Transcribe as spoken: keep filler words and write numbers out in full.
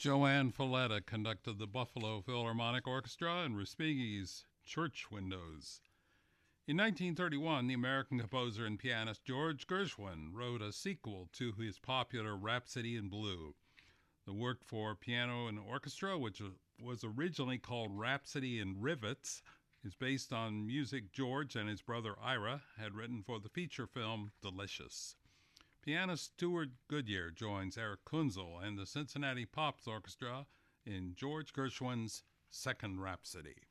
Joanne Folletta conducted the Buffalo Philharmonic Orchestra in Respighi's Church Windows. In nineteen thirty-one, the American composer and pianist George Gershwin wrote a sequel to his popular Rhapsody in Blue. The work for piano and orchestra, which was originally called Rhapsody in Rivets, is based on music George and his brother Ira had written for the feature film Delicious. Pianist Stuart Goodyear joins Eric Kunzel and the Cincinnati Pops Orchestra in George Gershwin's Second Rhapsody.